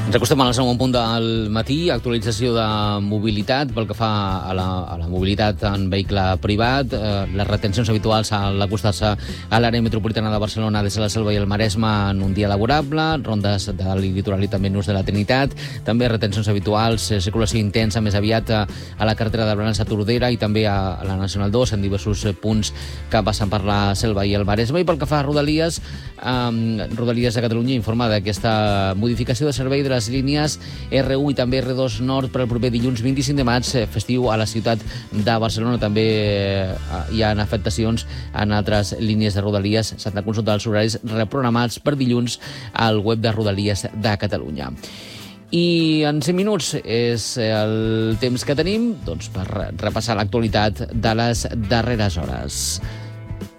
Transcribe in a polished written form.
Ens acostem al segon punt del matí, actualització de mobilitat pel que fa a la mobilitat en vehicle privat, les retencions habituals a l'acostar-se a l'àrea metropolitana de Barcelona des de la Selva i el Maresme en un dia laborable, rondes del litoral i també nus de la Trinitat, també retencions habituals, circulació intensa més aviat a la carretera de Blanes a Tordera i també a la Nacional 2 en diversos punts que passen per la Selva i el Maresme. I pel que fa a Rodalies, Rodalies de Catalunya informa d'aquesta modificació de servei de les línies R1 i també R2 Nord per al proper dilluns 25 de maig, festiu a la ciutat de Barcelona. També hi ha afectacions en altres línies de Rodalies. S'han de consultar els horaris reprogramats per dilluns al web de Rodalies de Catalunya. I en 5 minuts és el temps que tenim per repassar l'actualitat de les darreres hores.